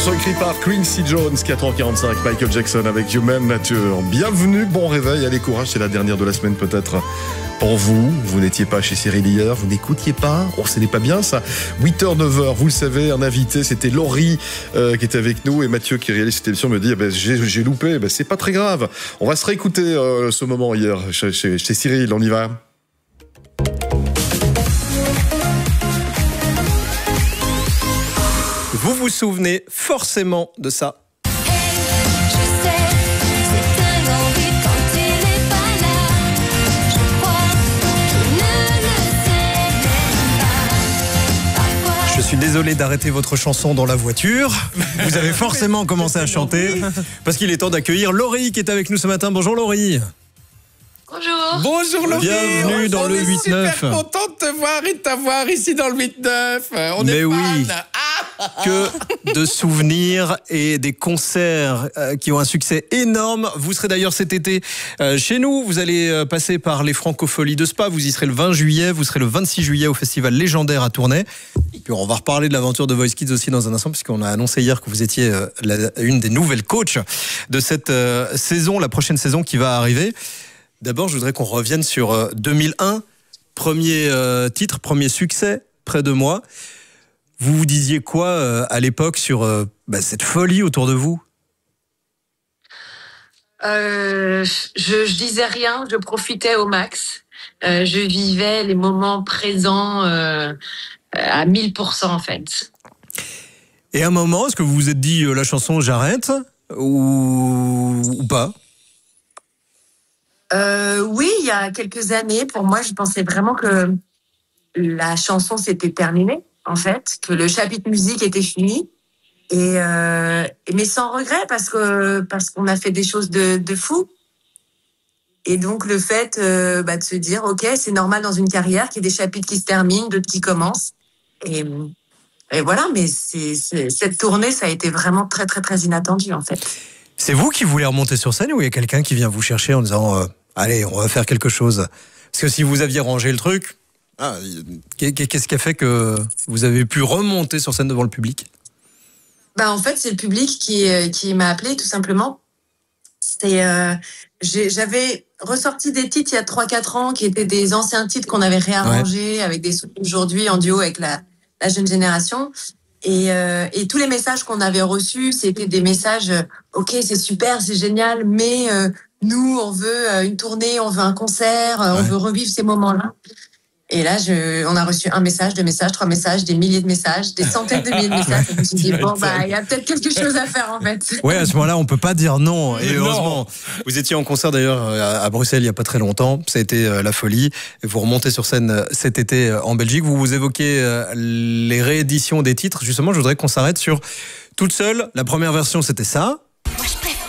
morceau écrit par Quincy Jones, 4h45, Michael Jackson avec Human Nature. Bienvenue, bon réveil, allez courage, c'est la dernière de la semaine peut-être pour vous. Vous n'étiez pas chez Cyril hier, vous n'écoutiez pas, ce n'est pas bien ça. 8h, 9h, vous le savez, un invité, c'était Laurie qui était avec nous, et Mathieu qui réalise cette émission me dit j'ai loupé, c'est pas très grave. On va se réécouter ce moment hier chez Cyril, on y va. Vous vous souvenez forcément de ça. Je suis désolé d'arrêter votre chanson dans la voiture. Vous avez forcément commencé à chanter parce qu'il est temps d'accueillir Laurie qui est avec nous ce matin. Bonjour Laurie. Bonjour. Bonjour Laurie. Bienvenue dans le 8-9. On est super content de te voir et de t'avoir ici dans le 8-9. On est fans. Que de souvenirs et des concerts qui ont un succès énorme. Vous serez d'ailleurs cet été chez nous. Vous allez passer par les Francopholies de Spa. Vous y serez le 20 juillet. Vous serez le 26 juillet au Festival Légendaire à Tournai. Et puis on va reparler de l'aventure de Voice Kids aussi dans un instant, puisqu'on a annoncé hier que vous étiez une des nouvelles coachs de cette saison, la prochaine saison qui va arriver. D'abord, je voudrais qu'on revienne sur 2001. Premier titre, premier succès, Près de moi. Vous vous disiez quoi à l'époque sur cette folie autour de vous ? Je disais rien, je profitais au max. Je vivais les moments présents à 1000% en fait. Et à un moment, est-ce que vous vous êtes dit la chanson j'arrête ou pas ? Oui, il y a quelques années, pour moi, je pensais vraiment que la chanson s'était terminée, en fait, que le chapitre musique était fini, mais sans regret parce qu'on a fait des choses de fou. Et donc le fait de se dire ok, c'est normal dans une carrière qu'il y ait des chapitres qui se terminent, d'autres qui commencent, et voilà. Mais cette tournée, ça a été vraiment très très très inattendu en fait. C'est vous qui voulez remonter sur scène ou il y a quelqu'un qui vient vous chercher en disant allez, on va faire quelque chose ? Parce que si vous aviez rangé le truc, qu'est-ce qui a fait que vous avez pu remonter sur scène devant le public ? En fait, c'est le public qui m'a appelé tout simplement. J'avais ressorti des titres il y a 3-4 ans qui étaient des anciens titres qu'on avait réarrangés avec des sons aujourd'hui en duo avec la jeune génération. Et tous les messages qu'on avait reçus, c'était des messages ok, c'est super, c'est génial, mais nous, on veut une tournée, on veut un concert, on veut revivre ces moments-là. Et là, on a reçu 1 message, 2 messages, 3 messages, des milliers de messages, des centaines de milliers de messages. Je me suis dit, il y a peut-être quelque chose à faire, en fait. Ouais, à ce moment-là, on peut pas dire non. Et heureusement, vous étiez en concert d'ailleurs à Bruxelles il y a pas très longtemps. Ça a été la folie. Et vous remontez sur scène cet été en Belgique. Vous évoquez les rééditions des titres. Justement, je voudrais qu'on s'arrête sur Toute seule. La première version, c'était ça.